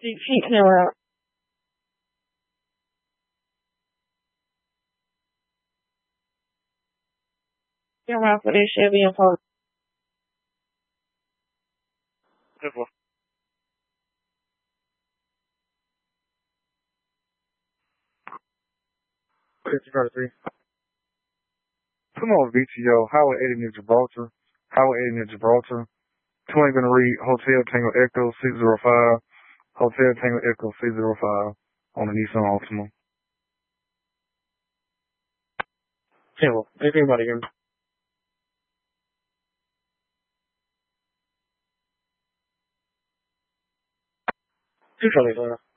Feet camera out. Camera out for this Chevy and Post. Simple. Come on, VTO, Highway 80 near Gibraltar. Highway 80 near Gibraltar. 20 gonna read Hotel Tango Echo 605. Hotel Tango Echo 605 on the Nissan Altima. Simple. Anything about it. Two trolleys,